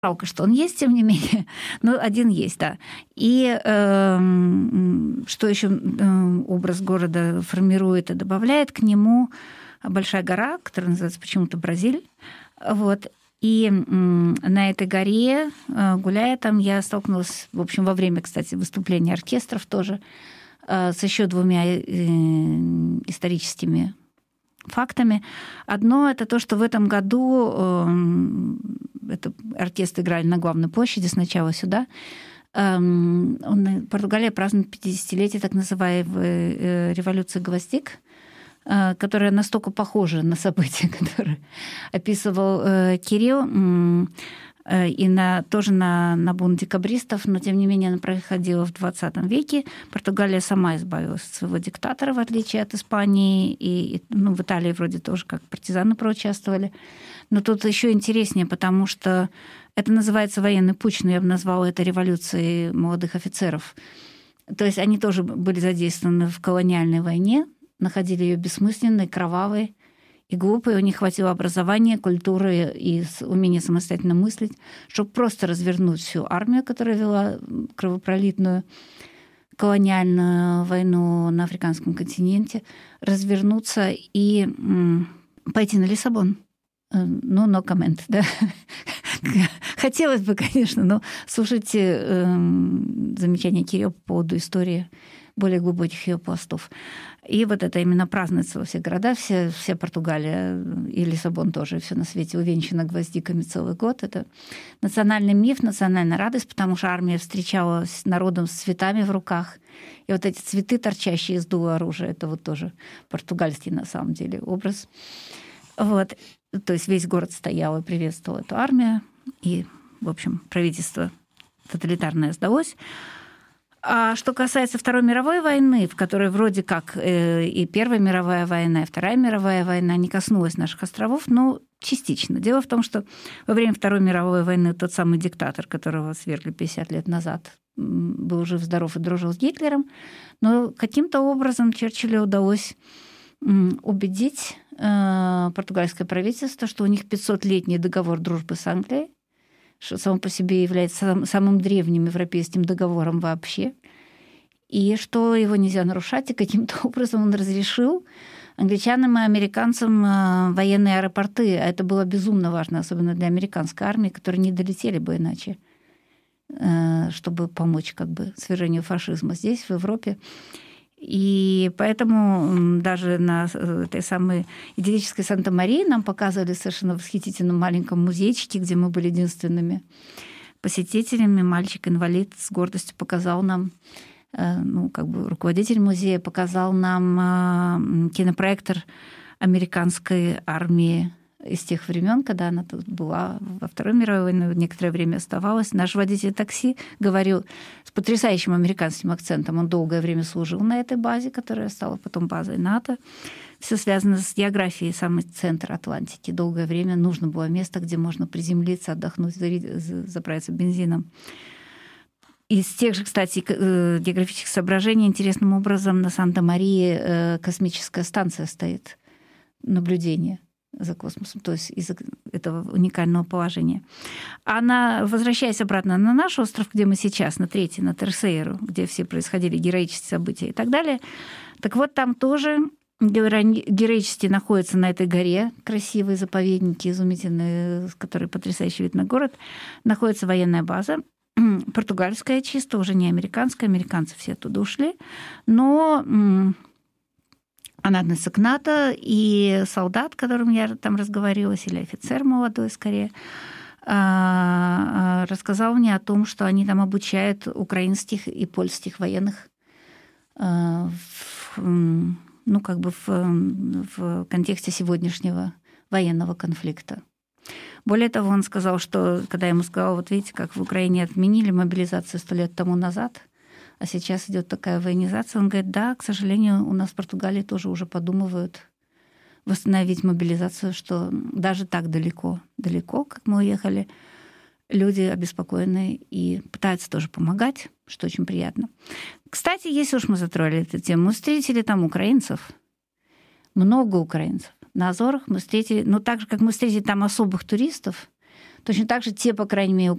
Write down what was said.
Жалко, что он есть, тем не менее, но один есть, да. И что еще образ города формирует и добавляет к нему большая гора, которая называется почему-то Бразиль. Вот. И на этой горе, гуляя там, я столкнулась, в общем, во время, кстати, выступления оркестров тоже, с еще двумя историческими фактами. Одно — это то, что в этом году оркестры играли на главной площади сначала сюда. Португалия празднует 50-летие так называемой революции гвоздик, которая настолько похожа на события, которые описывал Кирилл, и тоже на бунт декабристов, но, тем не менее, она происходила в 20 веке. Португалия сама избавилась от своего диктатора, в отличие от Испании, и в Италии вроде тоже как партизаны проучаствовали. Но тут еще интереснее, потому что это называется военный путч, но я бы назвала это революцией молодых офицеров. То есть они тоже были задействованы в колониальной войне, находили ее бессмысленной, кровавой и глупой. У них хватило образования, культуры и умения самостоятельно мыслить, чтобы просто развернуть всю армию, которая вела кровопролитную колониальную войну на африканском континенте, развернуться и пойти на Лиссабон. Ну, no comment, да. Хотелось бы, конечно, но слушайте замечания Кирилла по поводу истории более глубоких ее пластов. И вот это именно празднуется во всех городах, вся Португалия и Лиссабон тоже, все на свете увенчано гвоздиками целый год. Это национальный миф, национальная радость, потому что армия встречала с народом с цветами в руках. И вот эти цветы, торчащие из дула оружия, это вот тоже португальский на самом деле образ. Вот. То есть весь город стоял и приветствовал эту армию. И, в общем, правительство тоталитарное сдалось. А что касается Второй мировой войны, в которой вроде как и Первая мировая война, и Вторая мировая война не коснулась наших островов, но частично. Дело в том, что во время Второй мировой войны тот самый диктатор, которого свергли 50 лет назад, был жив-здоров и дружил с Гитлером, но каким-то образом Черчиллю удалось убедить португальское правительство, что у них 500-летний договор дружбы с Англией, что само по себе является самым древним европейским договором вообще, и что его нельзя нарушать, и каким-то образом он разрешил англичанам и американцам военные аэропорты. А это было безумно важно, особенно для американской армии, которые не долетели бы иначе, чтобы помочь как бы свержению фашизма здесь, в Европе. И поэтому даже на этой самой идиллической Санта-Марии нам показывали совершенно восхитительном маленьком музейчике, где мы были единственными посетителями. Мальчик-инвалид с гордостью показал нам, руководитель музея показал нам кинопроектор американской армии из тех времен, когда она тут была во Второй мировой войне, некоторое время оставалась. Наш водитель такси говорил с потрясающим американским акцентом. Он долгое время служил на этой базе, которая стала потом базой НАТО. Все связано с географией, самый центр Атлантики. Долгое время нужно было место, где можно приземлиться, отдохнуть, заправиться бензином. Из тех же, кстати, географических соображений интересным образом на Санта-Марии космическая станция стоит, наблюдение за космосом, то есть из этого уникального положения. Возвращаясь обратно на наш остров, где мы сейчас, на третий, на Терсейру, где все происходили героические события и так далее, так вот там тоже героически находятся на этой горе красивые заповедники, изумительные, с которой потрясающий вид на город, находится военная база, португальская чисто, уже не американская, американцы все оттуда ушли, но она относится к НАТО, и солдат, с которым я там разговорилась, или офицер молодой скорее, рассказал мне о том, что они там обучают украинских и польских военных в контексте сегодняшнего военного конфликта. Более того, он сказал, что, когда я ему сказала, вот видите, как в Украине отменили мобилизацию 100 лет тому назад, а сейчас идет такая военизация. Он говорит, да, к сожалению, у нас в Португалии тоже уже подумывают восстановить мобилизацию, что даже так далеко, как мы уехали, люди обеспокоены и пытаются тоже помогать, что очень приятно. Кстати, если уж мы затроили эту тему, мы встретили там украинцев, много украинцев. На Азорах мы встретили, так же, как мы встретили там особых туристов, Точно так же те, по крайней мере,